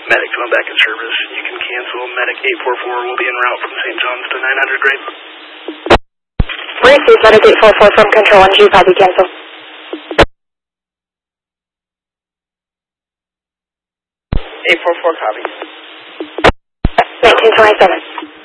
Medic going back in service. You can cancel. Medic 844 will be en route from St. John's to 900 grade. Received. Medic 844 from Control 1G. Copy. Cancel. 844 copy. 1927.